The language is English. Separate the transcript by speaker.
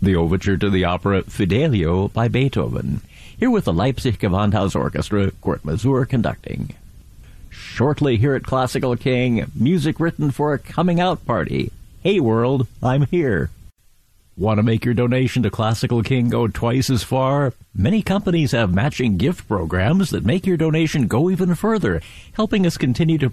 Speaker 1: the overture to the opera Fidelio by Beethoven. Here with the Leipzig Gewandhaus Orchestra, Kurt Masur conducting. Shortly here at Classical King, music written for a coming-out party. Hey world, I'm here. Want to make your donation to Classical King go twice as far? Many companies have matching gift programs that make your donation go even further, helping us continue to